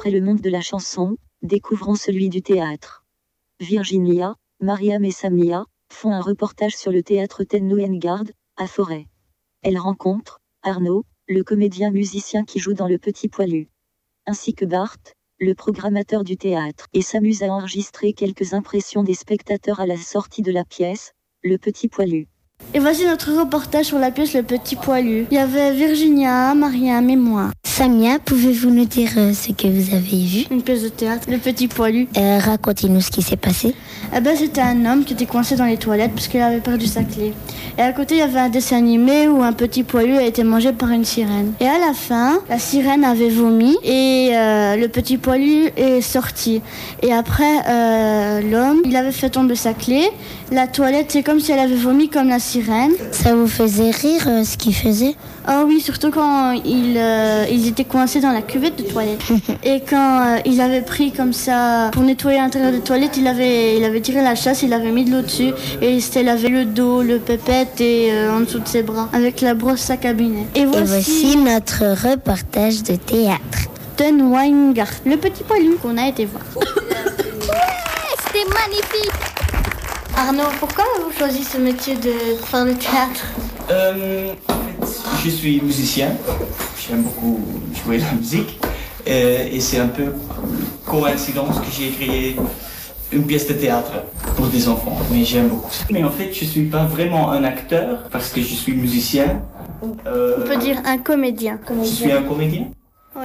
après le monde de la chanson, découvrons celui du théâtre. Virginia, Mariam et Samia font un reportage sur le théâtre Ten Nguyen à Forêt. Elles rencontrent Arnaud, le comédien musicien qui joue dans Le Petit Poilu, ainsi que Bart, le programmateur du théâtre, et s'amusent à enregistrer quelques impressions des spectateurs à la sortie de la pièce, Le Petit Poilu. Et voici notre reportage sur la pièce Le Petit Poilu. Il y avait Virginia, Mariam et moi. Samia, pouvez-vous nous dire ce que vous avez vu? Une pièce de théâtre, Le Petit Poilu. Racontez-nous ce qui s'est passé. C'était un homme qui était coincé dans les toilettes parce qu'il avait perdu sa clé. Et à côté, il y avait un dessin animé où un petit poilu a été mangé par une sirène. Et à la fin, la sirène avait vomi et le petit poilu est sorti. Et après, l'homme, il avait fait tomber sa clé. La toilette, c'est comme si elle avait vomi comme la sirène. Ça vous faisait rire ce qu'il faisait? Ah oui, surtout quand ils étaient coincés dans la cuvette de toilette. Et quand il avait pris comme ça pour nettoyer l'intérieur des toilettes, il avait tiré la chasse, il avait mis de l'eau dessus et il s'était lavé le dos, le pépette et en dessous de ses bras avec la brosse à cabinet. Et voici notre reportage de théâtre. Ten Nguyen, Le Petit Poilu qu'on a été voir. Ouais, c'était magnifique. Arnaud, pourquoi avez-vous choisi ce métier de faire le théâtre? En fait, je suis musicien. J'aime beaucoup jouer la musique. Et c'est un peu coïncidence que j'ai créé une pièce de théâtre pour des enfants. Mais j'aime beaucoup ça. Mais en fait, je suis pas vraiment un acteur parce que je suis musicien. On peut dire un comédien. Je suis un comédien. Oui,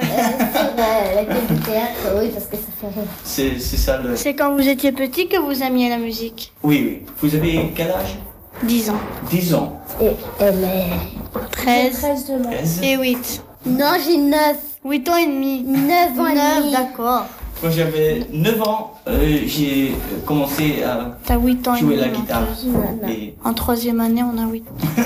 la pièce de théâtre, oui, parce que ça fait rire. C'est ça le... C'est quand vous étiez petit que vous aimiez la musique? Oui. Vous avez quel âge? 10 ans. 10 ans. Et elle est... 13. 13. Et 8. Non, j'ai 9. 8 ans et demi. 9 ans et 9, demi. d'accord. Quand j'avais 9 ans, j'ai commencé à T'as 8 ans et jouer demi. la guitare. Et... En 3e année, on a 8 ans.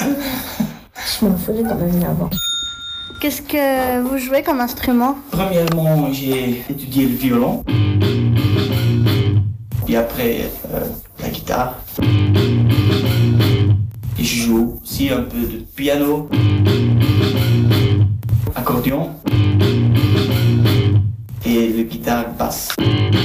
Je m'en foutais quand même avant. Qu'est-ce que vous jouez comme instrument? Premièrement, j'ai étudié le violon. Et après, la guitare. Et je joue aussi un peu de piano, accordion et le guitare basse.